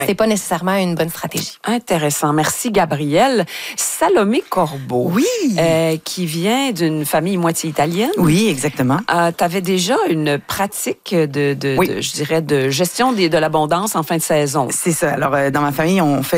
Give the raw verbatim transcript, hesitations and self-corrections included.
c'est pas nécessairement une bonne stratégie. Intéressant. Merci, Gabrielle. Salomé Corbeau. Oui. Euh, qui vient d'une famille moitié italienne. Oui, exactement. Euh, tu avais déjà une pratique de, de, oui. de, je dirais, de gestion des, de l'abondance en fin de saison. C'est ça. Alors, euh, dans ma famille, on fait